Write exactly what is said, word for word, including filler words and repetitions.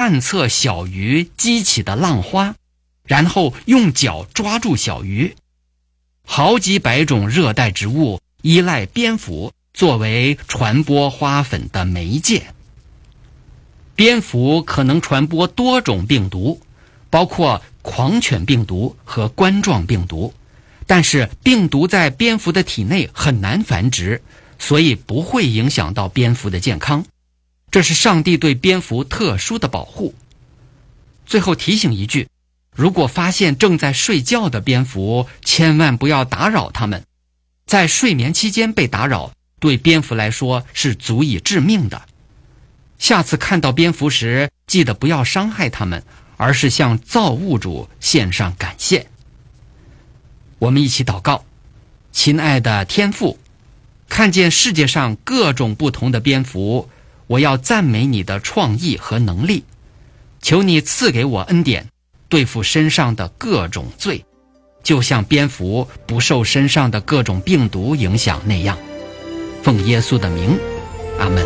探测小鱼激起的浪花，然后用脚抓住小鱼。好几百种热带植物依赖蝙蝠作为传播花粉的媒介。蝙蝠可能传播多种病毒，包括狂犬病毒和冠状病毒，但是病毒在蝙蝠的体内很难繁殖，所以不会影响到蝙蝠的健康。这是上帝对蝙蝠特殊的保护。最后提醒一句，如果发现正在睡觉的蝙蝠，千万不要打扰它们。在睡眠期间被打扰，对蝙蝠来说是足以致命的。下次看到蝙蝠时，记得不要伤害它们，而是向造物主献上感谢。我们一起祷告。亲爱的天父，看见世界上各种不同的蝙蝠，我要赞美你的创意和能力。求你赐给我恩典，对付身上的各种罪，就像蝙蝠不受身上的各种病毒影响那样。奉耶稣的名，阿们。